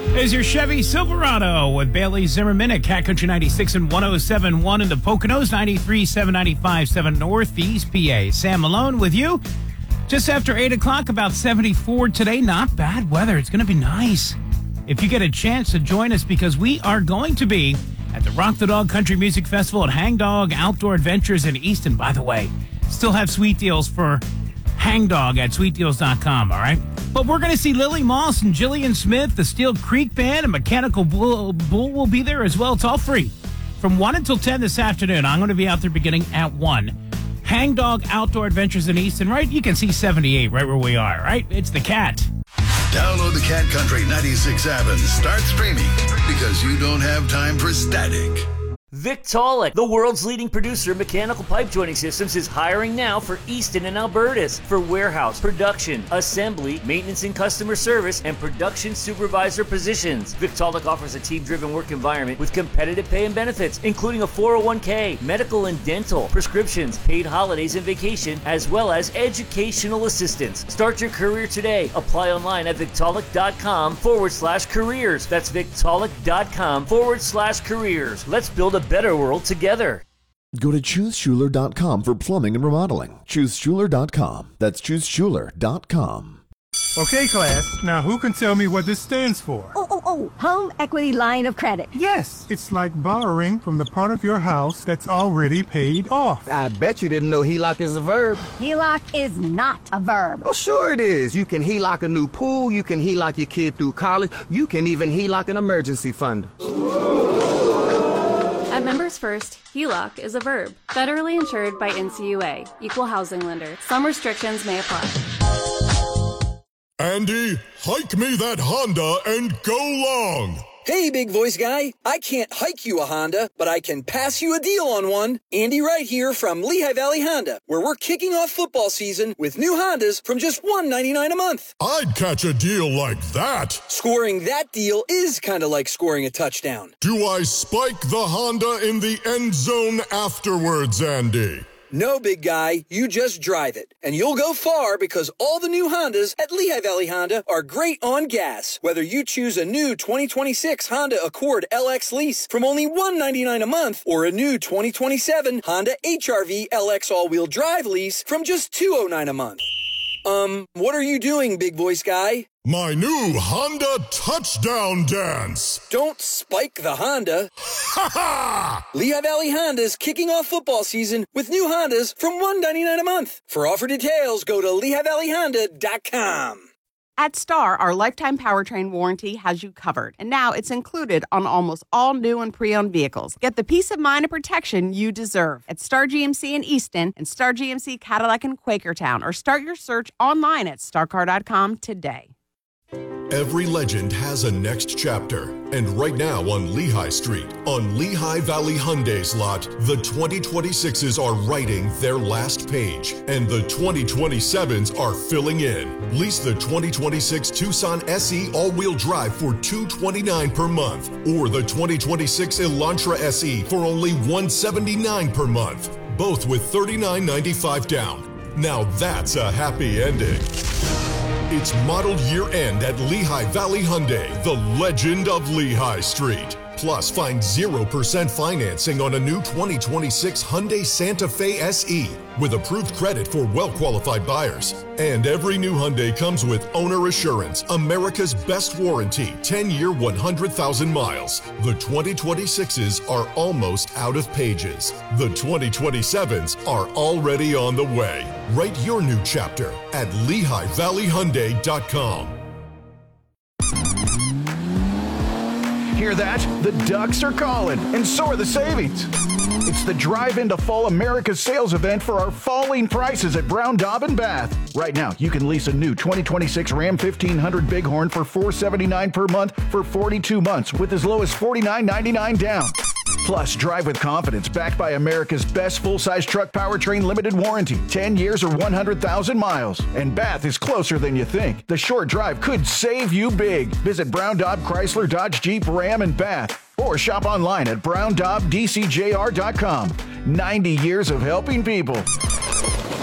Is your Chevy Silverado with Bailey Zimmerman at Cat Country 96 and 107.1 in the Poconos, 93.7, 95.7 Northeast PA. Sam Malone with you. Just after 8 o'clock, about 74 today. Not bad weather. It's going to be nice. If you get a chance to join us, because we are going to be at the Rock the Dog Country Music Festival at Hang Dog Outdoor Adventures in Easton. By the way, still have sweet deals for Hang Dog at sweetdeals.com, all right? But we're going to see Lily Moss and Jillian Smith, the Steel Creek Band, and Mechanical Bull will be there as well. It's all free. From 1 until 10 this afternoon. I'm going to be out there beginning at 1. Hang Dog Outdoor Adventures in Easton, right? You can see 78 right where we are, right? It's the Cat. Download the Cat Country 96 app and start streaming, because you don't have time for static. Victaulic, the world's leading producer of mechanical pipe joining systems, is hiring now for Easton and Albertus for warehouse, production, assembly, maintenance and customer service, and production supervisor positions. Victaulic offers a team-driven work environment with competitive pay and benefits, including a 401k, medical and dental, prescriptions, paid holidays and vacation, as well as educational assistance. Start your career today. Apply online at victaulic.com/careers. That's victaulic.com/careers. Let's build a better world together. Go to ChooseSchuler.com for plumbing and remodeling. ChooseSchuler.com. That's ChooseSchuler.com. Okay, class. Now who can tell me what this stands for? Home Equity Line of Credit. Yes, it's like borrowing from the part of your house that's already paid off. I bet you didn't know HELOC is a verb. HELOC is not a verb. Oh, sure it is. You can HELOC a new pool, you can HELOC your kid through college, you can even HELOC an emergency fund. At Members First, HELOC is a verb. Federally insured by NCUA, Equal Housing Lender. Some restrictions may apply. Andy, hike me that Honda and go long. Hey, big voice guy. I can't hike you a Honda, but I can pass you a deal on one. Andy Wright here from Lehigh Valley Honda, where we're kicking off football season with new Hondas from just $199 a month. I'd catch a deal like that. Scoring that deal is kind of like scoring a touchdown. Do I spike the Honda in the end zone afterwards, Andy? No, big guy, you just drive it. And you'll go far, because all the new Hondas at Lehigh Valley Honda are great on gas. Whether you choose a new 2026 Honda Accord LX lease from only $199 a month, or a new 2027 Honda HR-V LX all-wheel drive lease from just $209 a month. What are you doing, big voice guy? My new Honda touchdown dance. Don't spike the Honda. Ha ha! Lehigh Valley Honda's kicking off football season with new Hondas from $199 a month. For offer details, go to LehighValleyHonda.com. At Star, our lifetime powertrain warranty has you covered, and now it's included on almost all new and pre-owned vehicles. Get the peace of mind and protection you deserve at Star GMC in Easton and Star GMC Cadillac in Quakertown, or start your search online at starcar.com today. Every legend has a next chapter, and right now on Lehigh Street, on Lehigh Valley Hyundai's lot, the 2026s are writing their last page, and the 2027s are filling in. Lease the 2026 Tucson SE all-wheel drive for $229 per month, or the 2026 Elantra SE for only $179 per month, both with $39.95 down. Now that's a happy ending. It's model year end at Lehigh Valley Hyundai, the legend of Lehigh Street. Plus, find 0% financing on a new 2026 Hyundai Santa Fe SE with approved credit for well-qualified buyers. And every new Hyundai comes with Owner Assurance, America's best warranty, 10-year, 100,000 miles. The 2026s are almost out of pages. The 2027s are already on the way. Write your new chapter at LehighValleyHyundai.com. Hear that? The Ducks are calling, and so are the savings. It's the Drive Into Fall America sales event for our falling prices at Brown Daub and Bath. Right now, you can lease a new 2026 Ram 1500 Bighorn for $479 per month for 42 months with as low as $49.99 down. Plus, drive with confidence, backed by America's best full-size truck powertrain limited warranty, 10 years or 100,000 miles. And Bath is closer than you think. The short drive could save you big. Visit Brown Daub Chrysler Dodge Jeep Ram and Bath, or shop online at browndaubdcjr.com. 90 years of helping people.